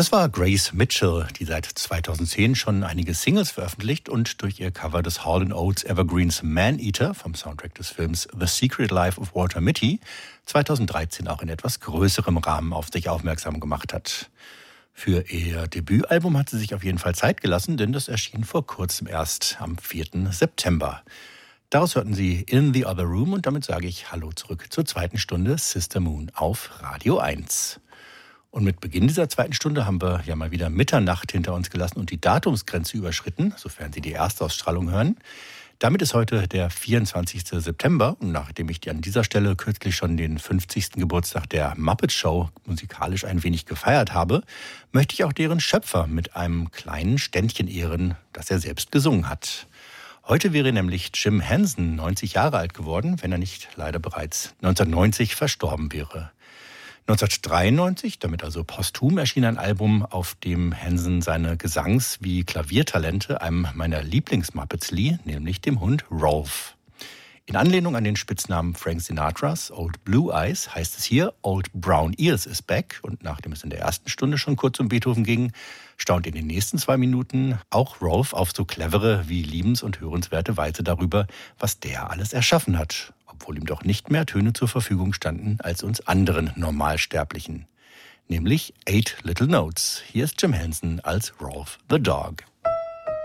Das war Grace Mitchell, die seit 2010 schon einige Singles veröffentlicht und durch ihr Cover des Hall & Oates Evergreens Man-Eater vom Soundtrack des Films The Secret Life of Walter Mitty 2013 auch in etwas größerem Rahmen auf sich aufmerksam gemacht hat. Für ihr Debütalbum hat sie sich auf jeden Fall Zeit gelassen, denn das erschien vor kurzem erst am 4. September. Daraus hörten Sie In the Other Room und damit sage ich Hallo zurück zur zweiten Stunde Sister Moon auf Radio 1. Und mit Beginn dieser zweiten Stunde haben wir ja mal wieder Mitternacht hinter uns gelassen und die Datumsgrenze überschritten, sofern Sie die Erstausstrahlung hören. Damit ist heute der 24. September und nachdem ich an dieser Stelle kürzlich schon den 50. Geburtstag der Muppet Show musikalisch ein wenig gefeiert habe, möchte ich auch deren Schöpfer mit einem kleinen Ständchen ehren, das er selbst gesungen hat. Heute wäre nämlich Jim Henson 90 Jahre alt geworden, wenn er nicht leider bereits 1990 verstorben wäre. 1993, damit also posthum, erschien ein Album, auf dem Henson seine Gesangs- wie Klaviertalente einem meiner Lieblings-Muppets lieh, nämlich dem Hund Rolf. In Anlehnung an den Spitznamen Frank Sinatras Old Blue Eyes heißt es hier Old Brown Ears is back und nachdem es in der ersten Stunde schon kurz um Beethoven ging, staunt in den nächsten 2 Minuten auch Rolf auf so clevere wie liebens- und hörenswerte Weise darüber, was der alles erschaffen hat, obwohl ihm doch nicht mehr Töne zur Verfügung standen als uns anderen Normalsterblichen. Nämlich 8 Little Notes. Hier ist Jim Henson als Rolf the Dog.